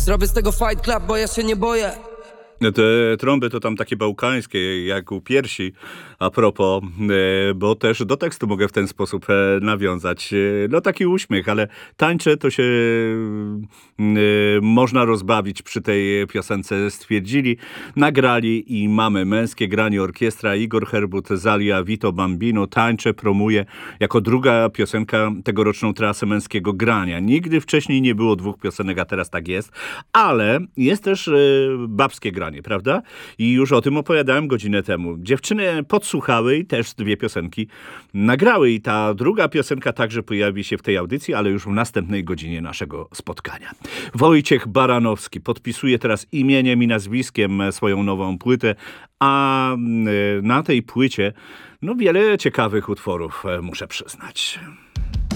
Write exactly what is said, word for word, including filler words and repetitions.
Zrobię z tego fight club, bo ja się nie boję. Te trąby to tam takie bałkańskie, jak u piersi, a propos, e, bo też do tekstu mogę w ten sposób e, nawiązać. E, no taki uśmiech, ale tańcze to się e, można rozbawić przy tej piosence, stwierdzili, nagrali i mamy męskie granie orkiestra, Igor Herbut, Zalia, Vito Bambino, tańcze promuje jako druga piosenka tegoroczną trasę męskiego grania. Nigdy wcześniej nie było dwóch piosenek, a teraz tak jest, ale jest też e, babskie granie, prawda? I już o tym opowiadałem godzinę temu. Dziewczyny podsłuchały i też dwie piosenki nagrały i ta druga piosenka także pojawi się w tej audycji, ale już w następnej godzinie naszego spotkania. Wojciech Baranowski podpisuje teraz imieniem i nazwiskiem swoją nową płytę, a na tej płycie no wiele ciekawych utworów, muszę przyznać.